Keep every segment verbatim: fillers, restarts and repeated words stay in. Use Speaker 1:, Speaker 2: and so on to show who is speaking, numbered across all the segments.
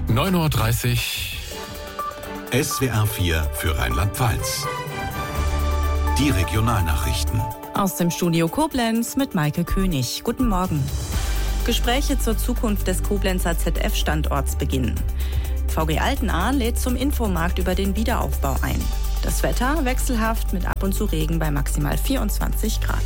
Speaker 1: neun Uhr dreißig.
Speaker 2: S W R vier für Rheinland-Pfalz. Die Regionalnachrichten.
Speaker 3: Aus dem Studio Koblenz mit Maike König. Guten Morgen. Gespräche zur Zukunft des Koblenzer Z F-Standorts beginnen. V G Altenahr lädt zum Infomarkt über den Wiederaufbau ein. Das Wetter wechselhaft mit ab und zu Regen bei maximal vierundzwanzig Grad.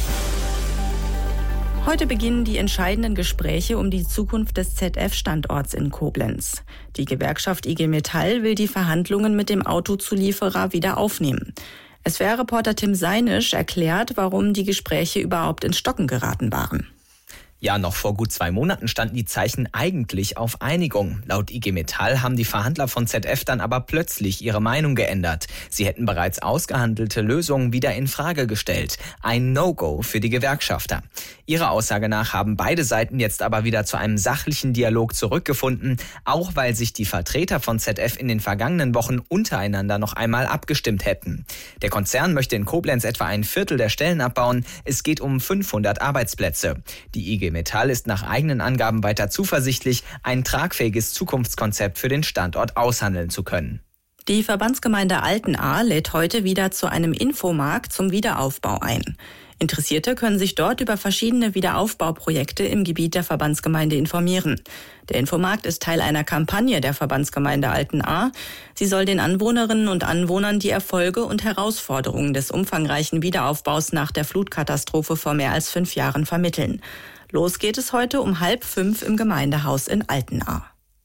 Speaker 3: Heute beginnen die entscheidenden Gespräche um die Zukunft des Z F-Standorts in Koblenz. Die Gewerkschaft I G Metall will die Verhandlungen mit dem Autozulieferer wieder aufnehmen. S W R-Reporter Tim Seinisch erklärt, warum die Gespräche überhaupt ins Stocken geraten waren.
Speaker 4: Ja, noch vor gut zwei Monaten standen die Zeichen eigentlich auf Einigung. Laut I G Metall haben die Verhandler von Z F dann aber plötzlich ihre Meinung geändert. Sie hätten bereits ausgehandelte Lösungen wieder in Frage gestellt. Ein No-Go für die Gewerkschafter. Ihrer Aussage nach haben beide Seiten jetzt aber wieder zu einem sachlichen Dialog zurückgefunden, auch weil sich die Vertreter von Z F in den vergangenen Wochen untereinander noch einmal abgestimmt hätten. Der Konzern möchte in Koblenz etwa ein Viertel der Stellen abbauen. Es geht um fünfhundert Arbeitsplätze. Die I G Metall ist nach eigenen Angaben weiter zuversichtlich, ein tragfähiges Zukunftskonzept für den Standort aushandeln zu können.
Speaker 3: Die Verbandsgemeinde Altenahr lädt heute wieder zu einem Infomarkt zum Wiederaufbau ein. Interessierte können sich dort über verschiedene Wiederaufbauprojekte im Gebiet der Verbandsgemeinde informieren. Der Infomarkt ist Teil einer Kampagne der Verbandsgemeinde Altenahr. Sie soll den Anwohnerinnen und Anwohnern die Erfolge und Herausforderungen des umfangreichen Wiederaufbaus nach der Flutkatastrophe vor mehr als fünf Jahren vermitteln. Los geht es heute um halb fünf im Gemeindehaus in Altenahr.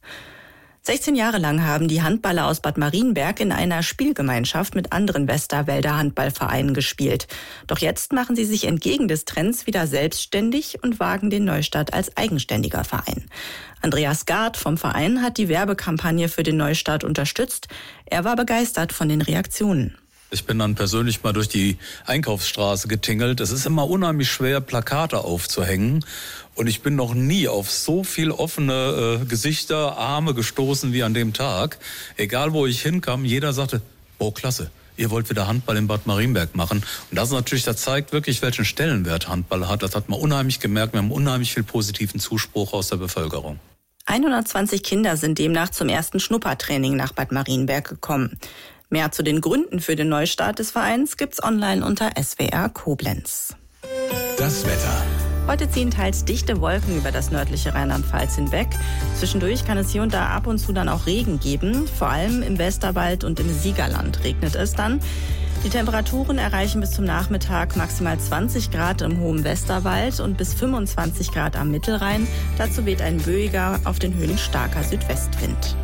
Speaker 3: sechzehn Jahre lang haben die Handballer aus Bad Marienberg in einer Spielgemeinschaft mit anderen Westerwälder Handballvereinen gespielt. Doch jetzt machen sie sich entgegen des Trends wieder selbstständig und wagen den Neustart als eigenständiger Verein. Andreas Gard vom Verein hat die Werbekampagne für den Neustart unterstützt. Er war begeistert von den Reaktionen.
Speaker 5: Ich bin dann persönlich mal durch die Einkaufsstraße getingelt. Es ist immer unheimlich schwer, Plakate aufzuhängen. Und ich bin noch nie auf so viel offene äh, Gesichter, Arme gestoßen wie an dem Tag. Egal, wo ich hinkam, jeder sagte, oh, klasse, ihr wollt wieder Handball in Bad Marienberg machen. Und das ist natürlich, das zeigt wirklich, welchen Stellenwert Handball hat. Das hat man unheimlich gemerkt. Wir haben unheimlich viel positiven Zuspruch aus der Bevölkerung.
Speaker 3: hundertzwanzig Kinder sind demnach zum ersten Schnuppertraining nach Bad Marienberg gekommen. Mehr zu den Gründen für den Neustart des Vereins gibt's online unter S W R Koblenz.
Speaker 2: Das Wetter.
Speaker 3: Heute ziehen teils dichte Wolken über das nördliche Rheinland-Pfalz hinweg. Zwischendurch kann es hier und da ab und zu dann auch Regen geben. Vor allem im Westerwald und im Siegerland regnet es dann. Die Temperaturen erreichen bis zum Nachmittag maximal zwanzig Grad im hohen Westerwald und bis fünfundzwanzig Grad am Mittelrhein. Dazu weht ein böiger, auf den Höhen starker Südwestwind.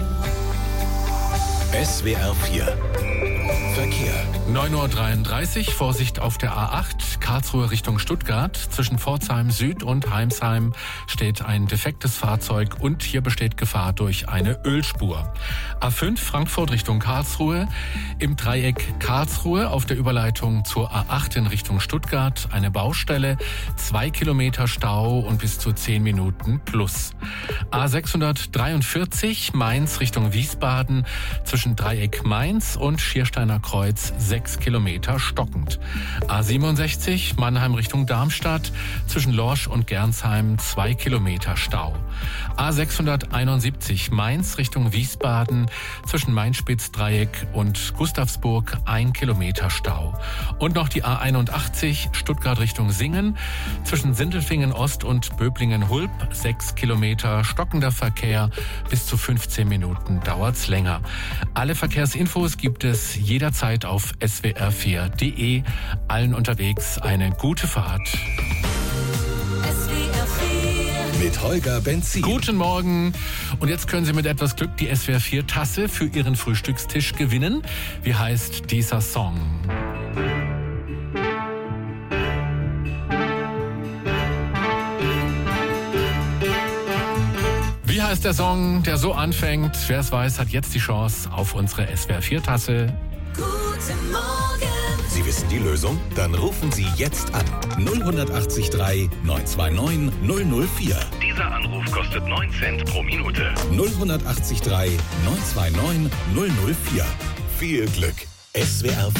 Speaker 2: S W R vier Verkehr.
Speaker 1: neun Uhr dreiunddreißig, Vorsicht auf der A acht, Karlsruhe Richtung Stuttgart. Zwischen Pforzheim Süd und Heimsheim steht ein defektes Fahrzeug und hier besteht Gefahr durch eine Ölspur. A fünf, Frankfurt Richtung Karlsruhe. Im Dreieck Karlsruhe auf der Überleitung zur A acht in Richtung Stuttgart eine Baustelle, zwei Kilometer Stau und bis zu zehn Minuten plus. A sechshundertdreiundvierzig, Mainz Richtung Wiesbaden, zwischen Dreieck Mainz und Schiersteiner Kreuz sechs Kilometer stockend. A siebenundsechzig, Mannheim Richtung Darmstadt, zwischen Lorsch und Gernsheim zwei Kilometer Stau. A sechshunderteinundsiebzig, Mainz Richtung Wiesbaden, zwischen Mainspitz-Dreieck und Gustavsburg ein Kilometer Stau. Und noch die A einundachtzig, Stuttgart Richtung Singen, zwischen Sindelfingen Ost und Böblingen-Hulb sechs Kilometer stockender Verkehr, bis zu fünfzehn Minuten dauert's länger. Alle Verkehrsinfos gibt es jederzeit auf S W R vier punkt de. Allen unterwegs eine gute Fahrt.
Speaker 2: S W R vier mit Holger Benzin.
Speaker 1: Guten Morgen. Und jetzt können Sie mit etwas Glück die S W R vier Tasse für Ihren Frühstückstisch gewinnen. Wie heißt dieser Song? Wie heißt der Song, der so anfängt? Wer es weiß, hat jetzt die Chance auf unsere S W R vier Tasse.
Speaker 2: Guten Morgen. Sie wissen die Lösung? Dann rufen Sie jetzt an. null acht drei neun zwei neun null null vier.
Speaker 6: Dieser Anruf kostet neun Cent pro Minute.
Speaker 2: null acht drei neun zwei neun null null vier. Viel Glück. S W R